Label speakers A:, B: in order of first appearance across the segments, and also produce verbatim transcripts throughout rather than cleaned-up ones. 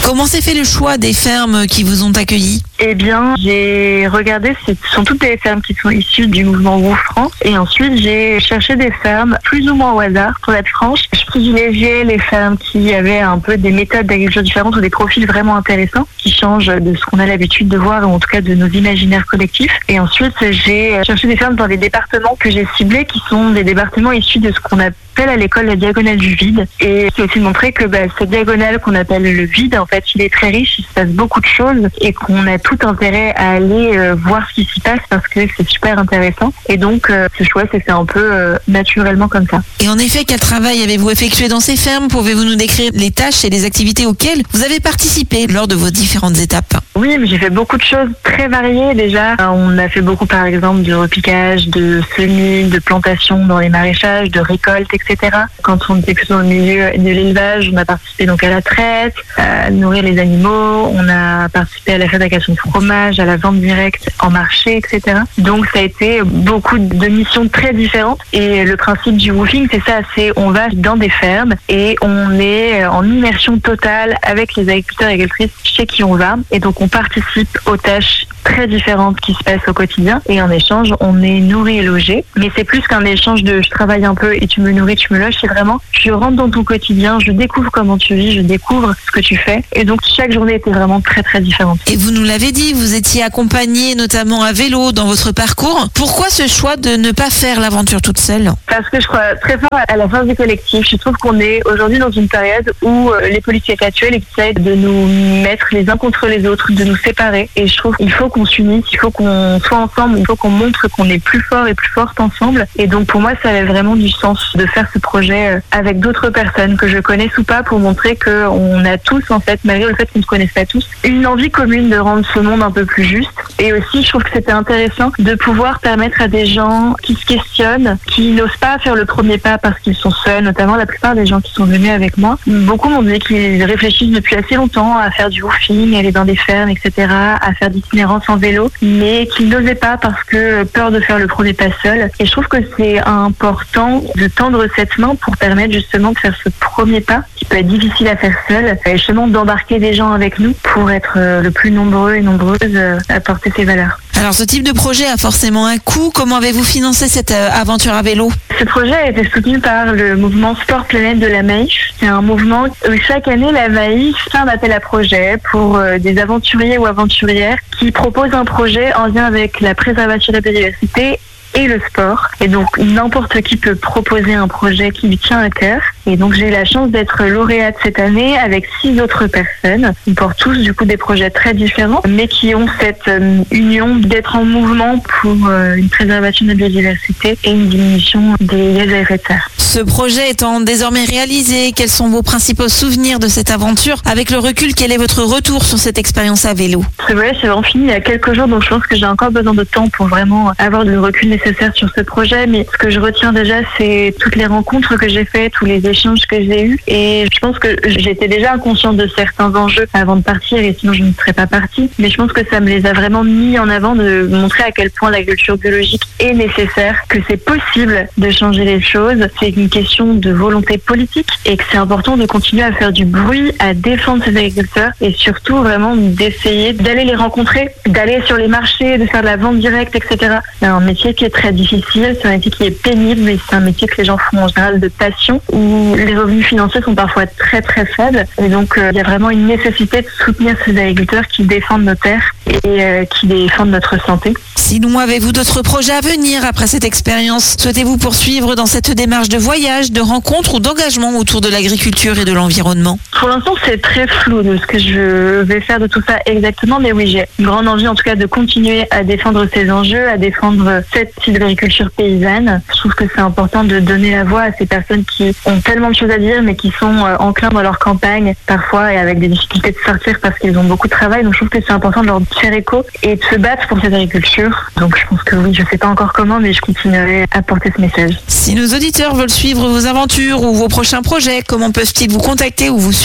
A: Comment s'est fait le choix des fermes qui vous ont accueillis ?
B: Eh bien, j'ai regardé, ce sont toutes les fermes qui sont issues du mouvement Woo France. Et ensuite, j'ai cherché des fermes plus ou moins au hasard, pour être franche. Je privilégiais les fermes qui avaient un peu des méthodes d'agriculture différentes ou des profils vraiment intéressants, qui changent de ce qu'on a l'habitude de voir, ou en tout cas de nos imaginaires collectifs. Et ensuite, j'ai cherché des fermes dans des départements que j'ai ciblés, qui sont des départements issus de ce qu'on appelle à l'école la diagonale du vide. Et c'est aussi de montrer que bah, cette diagonale qu'on appelle le vide, en fait, il est très riche, il se passe beaucoup de choses et qu'on a tout intérêt à aller euh, voir ce qui s'y passe parce que c'est super intéressant. Et donc, euh, ce choix s'est fait un peu euh, naturellement comme ça.
A: Et en effet, quel travail avez-vous effectué dans ces fermes ? Pouvez-vous nous décrire les tâches et les activités auxquelles vous avez participé lors de vos différentes étapes ?
B: Oui, mais j'ai fait beaucoup de choses très variées déjà. On a fait beaucoup, par exemple, de repiquage, de semis, de plantation dans les maraîchages, de récoltes, et cetera. Quand on était plutôt dans le milieu de l'élevage, on a participé donc à la traite, à nourrir les animaux. On a participé à la fabrication de fromage, à la vente directe en marché, et cetera. Donc ça a été beaucoup de missions très différentes. Et le principe du woofing, c'est ça, c'est on va dans des fermes et on est en immersion totale avec les agriculteurs et agricultrices chez qui on va. Et donc on participe aux tâches très différentes qui se passent au quotidien. Et en échange, on est nourri et logé. Mais c'est plus qu'un échange de je travaille un peu et tu me nourris, tu me loges. C'est vraiment je rentre dans ton quotidien, je découvre comment tu vis, je découvre ce que tu fais. Et donc chaque journée était vraiment très très différente.
A: Et vous nous l'avez dit, vous étiez accompagné notamment à vélo dans votre parcours. Pourquoi ce choix de ne pas faire l'aventure toute seule ?
B: Parce que je crois très fort à la force du collectif. Je trouve qu'on est aujourd'hui dans une période où les politiques actuelles essaient de nous mettre les uns contre les autres, de nous séparer. Et je trouve qu'il faut qu'on s'unisse, il faut qu'on soit ensemble, il faut qu'on montre qu'on est plus fort et plus forte ensemble. Et donc pour moi, ça avait vraiment du sens de faire ce projet avec d'autres personnes que je connaisse ou pas, pour montrer qu'on a tous, en fait, malgré le fait qu'on ne se connaisse pas tous, une envie commune de rendre ce monde un peu plus juste. Et aussi, je trouve que c'était intéressant de pouvoir permettre à des gens qui se questionnent, qui n'osent pas faire le premier pas parce qu'ils sont seuls, notamment la plupart des gens qui sont venus avec moi. Beaucoup m'ont dit qu'ils réfléchissent depuis assez longtemps à faire du woofing, aller dans des fermes, et cetera, à faire d'itinérance en vélo, mais qu'ils n'osaient pas parce que peur de faire le premier pas seul. Et je trouve que c'est important de tendre cette main pour permettre justement de faire ce premier pas qui peut être difficile à faire seul, et justement d'embarquer des gens avec nous pour être le plus nombreux et nombreuses à porter ces valeurs.
A: Alors ce type de projet a forcément un coût. Comment avez-vous financé cette euh, aventure à vélo ?
B: Ce projet a été soutenu par le mouvement Sport Planète de la Maïf. C'est un mouvement où chaque année la Maïf fait un appel à projet pour euh, des aventuriers ou aventurières qui proposent un projet en lien avec la préservation de la biodiversité et le sport. Et donc n'importe qui peut proposer un projet qui lui tient à cœur. Et donc j'ai eu la chance d'être lauréate cette année avec six autres personnes. Ils portent tous du coup des projets très différents, mais qui ont cette euh, union d'être en mouvement pour euh, une préservation de la biodiversité et une diminution des gaz à effet de serre.
A: Ce projet étant désormais réalisé, quels sont vos principaux souvenirs de cette aventure ? Avec le recul, quel est votre retour sur cette expérience à vélo ?
B: Ce voyage c'est vraiment fini il y a quelques jours, donc je pense que j'ai encore besoin de temps pour vraiment avoir le recul nécessaire sur ce projet. Mais ce que je retiens déjà, c'est toutes les rencontres que j'ai faites, tous les échanges que j'ai eus. Et je pense que j'étais déjà consciente de certains enjeux avant de partir, et sinon je ne serais pas partie. Mais je pense que ça me les a vraiment mis en avant, de montrer à quel point l'agriculture biologique est nécessaire, que c'est possible de changer les choses. C'est une question de volonté politique et que c'est important de continuer à faire du bruit, à défendre ces agriculteurs et surtout vraiment d'essayer d'aller les rencontrer, d'aller sur les marchés, de faire de la vente directe, et cetera. C'est un métier qui est très difficile, c'est un métier qui est pénible, mais c'est un métier que les gens font en général de passion, où les revenus financiers sont parfois très très faibles. Et donc euh, il y a vraiment une nécessité de soutenir ces agriculteurs qui défendent nos terres et euh, qui défendent notre santé.
A: Sinon, avez-vous d'autres projets à venir après cette expérience ? Souhaitez-vous poursuivre dans cette démarche de voyage, de rencontre ou d'engagement autour de l'agriculture et de l'environnement ?
B: Pour l'instant, c'est très flou de ce que je vais faire de tout ça exactement, mais oui, j'ai une grande envie en tout cas de continuer à défendre ces enjeux, à défendre cette type d'agriculture paysanne. Je trouve que c'est important de donner la voix à ces personnes qui ont tellement de choses à dire, mais qui sont euh, enclins dans leur campagne, parfois, et avec des difficultés de sortir parce qu'ils ont beaucoup de travail. Donc je trouve que c'est important de leur faire écho et de se battre pour cette agriculture. Donc je pense que oui, je ne sais pas encore comment, mais je continuerai à porter ce message.
A: Si nos auditeurs veulent suivre vos aventures ou vos prochains projets, comment peuvent-ils vous contacter ou vous suivre ?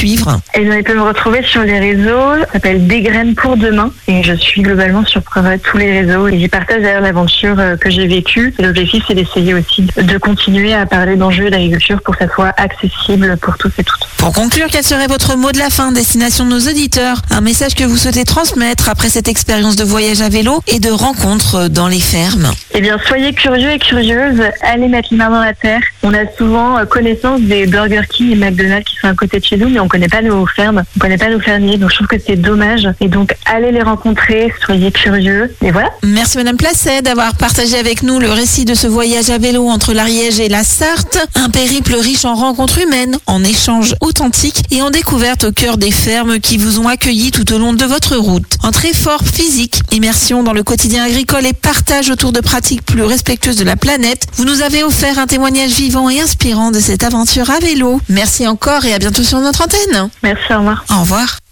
A: suivre?
B: Et bien, ils peuvent me retrouver sur les réseaux, ça s'appelle Des graines pour demain. Et je suis globalement sur tous les réseaux. Et j'y partage d'ailleurs l'aventure que j'ai vécue. Et l'objectif, c'est d'essayer aussi de continuer à parler d'enjeux d'agriculture pour que ça soit accessible pour tous et toutes.
A: Pour conclure, quel serait votre mot de la fin, destination de nos auditeurs? Un message que vous souhaitez transmettre après cette expérience de voyage à vélo et de rencontres dans les fermes?
B: Eh bien, soyez curieux et curieuses. Allez mettre les mains dans la terre. On a souvent connaissance des Burger King et McDonald's qui sont à côté de chez nous, mais on ne connaît pas nos fermes, on ne connaît pas nos fermiers. Donc, je trouve que c'est dommage. Et donc, allez les rencontrer, soyez curieux. Et voilà.
A: Merci Madame Placet d'avoir partagé avec nous le récit de ce voyage à vélo entre l'Ariège et la Sarthe. Un périple riche en rencontres humaines, en échanges authentiques et en découvertes au cœur des fermes qui vous ont accueillis tout au long de votre route. Entre efforts physiques, immersion dans le quotidien agricole et partage autour de pratiques plus respectueuses de la planète, vous nous avez offert un témoignage vivant et inspirant de cette aventure à vélo. Merci encore et à bientôt sur notre antenne.
B: Merci, au revoir.
A: Au revoir.